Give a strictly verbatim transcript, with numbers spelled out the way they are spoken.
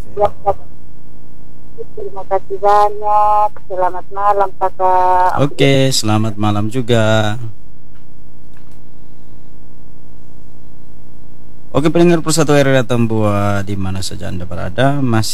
Ya, ya. Terima kasih banyak. Selamat malam, Kakak. Oke, selamat malam juga. Oke, pendengar Persatu R R Tambua di mana saja Anda berada, masih